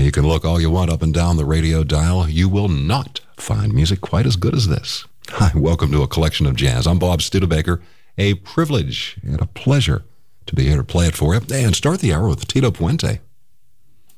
You can look all you want up and down the radio dial. You will not find music quite as good as this. Hi, welcome to A Collection of Jazz. I'm Bob Studebaker. A privilege and a pleasure to be here to play it for you and start the hour with Tito Puente.